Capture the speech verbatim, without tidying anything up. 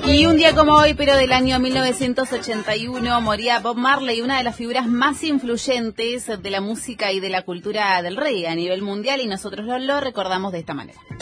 Y un día como hoy, pero del año mil novecientos ochenta y uno, moría Bob Marley, una de las figuras más influyentes de la música y de la cultura del reggae a nivel mundial, y nosotros lo, lo recordamos de esta manera.